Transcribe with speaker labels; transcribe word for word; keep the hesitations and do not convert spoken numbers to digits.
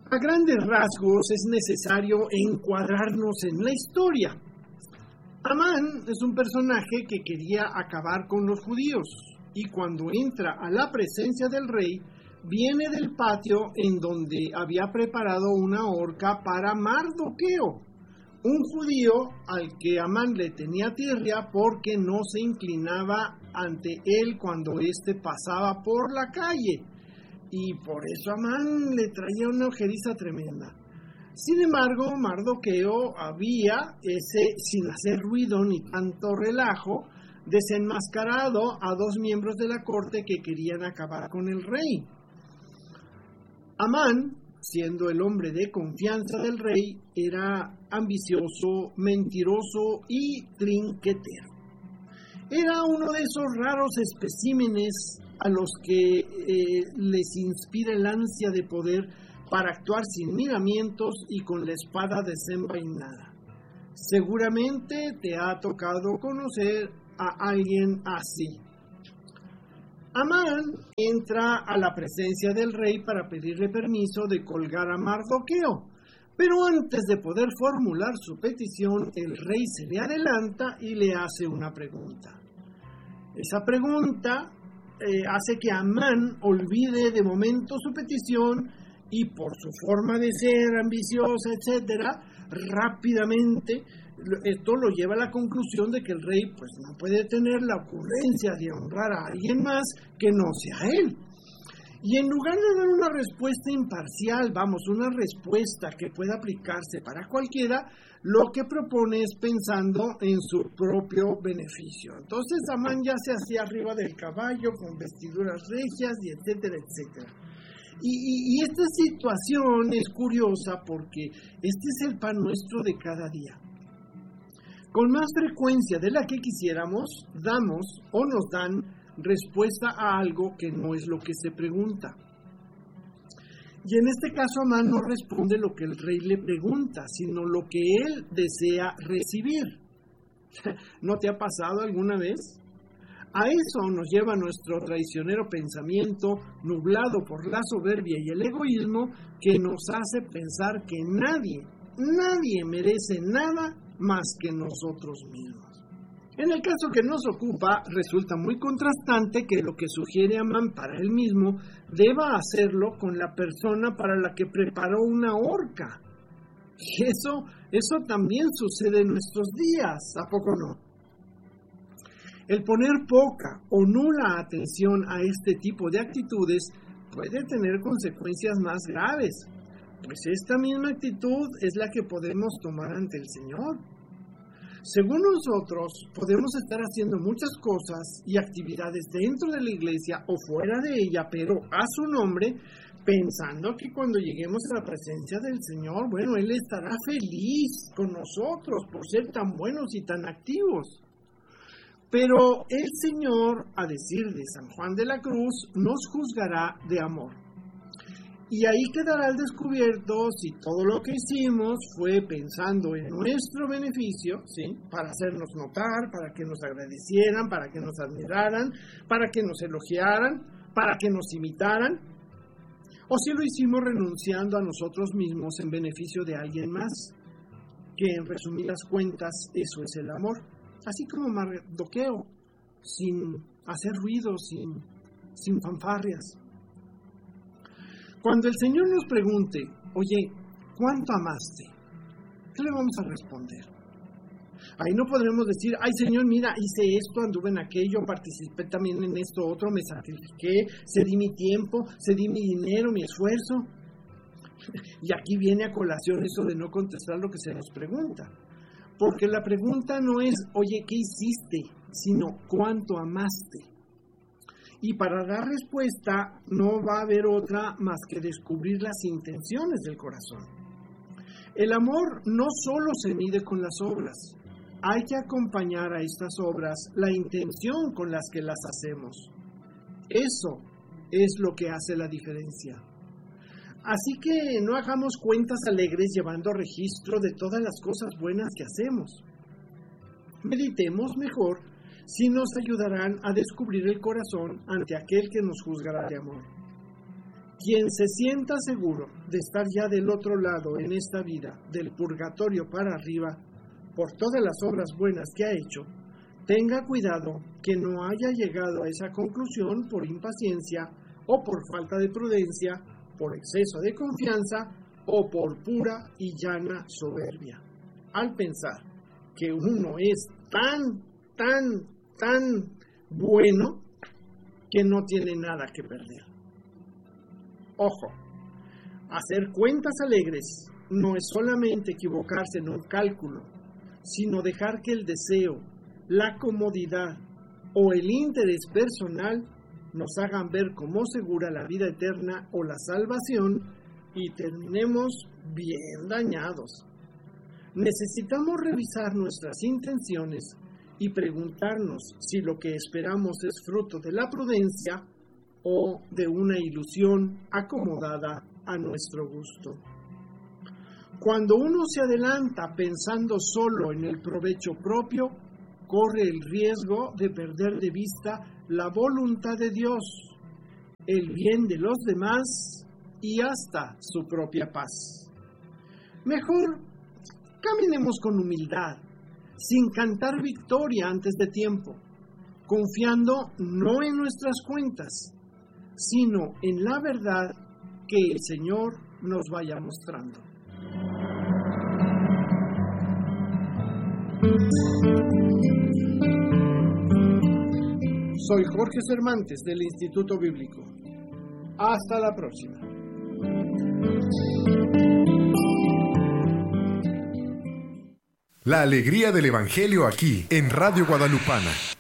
Speaker 1: A grandes rasgos es necesario encuadrarnos en la historia. Amán es un personaje que quería acabar con los judíos y cuando entra a la presencia del rey, viene del patio en donde había preparado una horca para Mardoqueo, un judío al que Amán le tenía tirria porque no se inclinaba ante él cuando éste pasaba por la calle. Y por eso Amán le traía una ojeriza tremenda. Sin embargo, Mardoqueo había, ese, sin hacer ruido ni tanto relajo, desenmascarado a dos miembros de la corte que querían acabar con el rey. Amán, siendo el hombre de confianza del rey, era ambicioso, mentiroso y trinquetero. Era uno de esos raros especímenes a los que eh, les inspira el ansia de poder para actuar sin miramientos y con la espada desenvainada. Seguramente te ha tocado conocer a alguien así. Amán entra a la presencia del rey para pedirle permiso de colgar a Mardoqueo, pero antes de poder formular su petición, el rey se le adelanta y le hace una pregunta. Esa pregunta eh, hace que Amán olvide de momento su petición y por su forma de ser ambiciosa, etcétera, rápidamente esto lo lleva a la conclusión de que el rey pues no puede tener la ocurrencia de honrar a alguien más que no sea él. Y en lugar de dar una respuesta imparcial, vamos, una respuesta que pueda aplicarse para cualquiera, lo que propone es pensando en su propio beneficio. Entonces Amán ya se hacía arriba del caballo con vestiduras regias y etcétera, etcétera. Y, y, y esta situación es curiosa porque este es el pan nuestro de cada día. Con más frecuencia de la que quisiéramos, damos o nos dan respuesta a algo que no es lo que se pregunta. Y en este caso Amán no responde lo que el rey le pregunta, sino lo que él desea recibir. ¿No te ha pasado alguna vez? A eso nos lleva nuestro traicionero pensamiento, nublado por la soberbia y el egoísmo, que nos hace pensar que nadie, nadie merece nada más que nosotros mismos. En el caso que nos ocupa, resulta muy contrastante que lo que sugiere Amán para él mismo deba hacerlo con la persona para la que preparó una horca. Y eso, eso también sucede en nuestros días, ¿a poco no? El poner poca o nula atención a este tipo de actitudes puede tener consecuencias más graves, pues esta misma actitud es la que podemos tomar ante el Señor. Según nosotros, podemos estar haciendo muchas cosas y actividades dentro de la iglesia o fuera de ella, pero a su nombre, pensando que cuando lleguemos a la presencia del Señor, bueno, Él estará feliz con nosotros por ser tan buenos y tan activos. Pero el Señor, a decir de San Juan de la Cruz, nos juzgará de amor. Y ahí quedará al descubierto si todo lo que hicimos fue pensando en nuestro beneficio, ¿sí? Para hacernos notar, para que nos agradecieran, para que nos admiraran, para que nos elogiaran, para que nos imitaran, o si lo hicimos renunciando a nosotros mismos en beneficio de alguien más, que en resumidas cuentas eso es el amor. Así como Mardoqueo, sin hacer ruido, sin, sin fanfarrias. Cuando el Señor nos pregunte, oye, ¿cuánto amaste? ¿Qué le vamos a responder? Ahí no podremos decir, ay Señor, mira, hice esto, anduve en aquello, participé también en esto otro, me sacrifiqué, cedí mi tiempo, cedí mi dinero, mi esfuerzo. Y aquí viene a colación eso de no contestar lo que se nos pregunta. Porque la pregunta no es, oye, ¿qué hiciste? Sino, ¿cuánto amaste? Y para dar respuesta no va a haber otra más que descubrir las intenciones del corazón. El amor no solo se mide con las obras, hay que acompañar a estas obras la intención con las que las hacemos. Eso es lo que hace la diferencia. Así que no hagamos cuentas alegres llevando registro de todas las cosas buenas que hacemos. Meditemos mejor si nos ayudarán a descubrir el corazón ante aquel que nos juzgará de amor. Quien se sienta seguro de estar ya del otro lado en esta vida, del purgatorio para arriba, por todas las obras buenas que ha hecho, tenga cuidado que no haya llegado a esa conclusión por impaciencia o por falta de prudencia, por exceso de confianza o por pura y llana soberbia, al pensar que uno es tan, tan, tan bueno que no tiene nada que perder. Ojo, hacer cuentas alegres no es solamente equivocarse en un cálculo, sino dejar que el deseo, la comodidad o el interés personal nos hagan ver como segura la vida eterna o la salvación y terminemos bien dañados. Necesitamos revisar nuestras intenciones y preguntarnos si lo que esperamos es fruto de la prudencia o de una ilusión acomodada a nuestro gusto. Cuando uno se adelanta pensando solo en el provecho propio, corre el riesgo de perder de vista la voluntad de Dios, el bien de los demás y hasta su propia paz. Mejor caminemos con humildad, sin cantar victoria antes de tiempo, confiando no en nuestras cuentas, sino en la verdad que el Señor nos vaya mostrando. Soy Jorge Cervantes del Instituto Bíblico. Hasta la próxima.
Speaker 2: La alegría del Evangelio aquí en Radio Guadalupana.